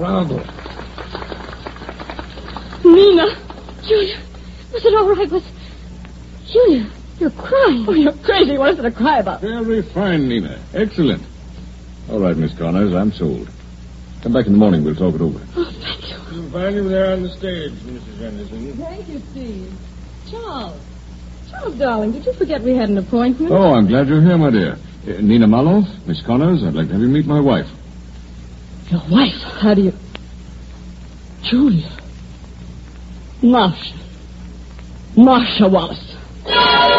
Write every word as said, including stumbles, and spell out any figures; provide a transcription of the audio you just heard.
trouble. Nina! Julia! Was it all right? Was... Julia, you're crying. Oh, you're crazy. What is there to cry about? Very fine, Nina. Excellent. All right, Miss Connors, I'm sold. Come back in the morning. We'll talk it over. Oh, thank you. You'll find him there on the stage, Missus Anderson. Thank you, Steve. Charles. Charles, darling, did you forget we had an appointment? Oh, I'm glad you're here, my dear. Uh, Nina Maloff, Miss Connors, I'd like to have you meet my wife. Your wife? How do you... Julia. Marcia. Marcia Wallace.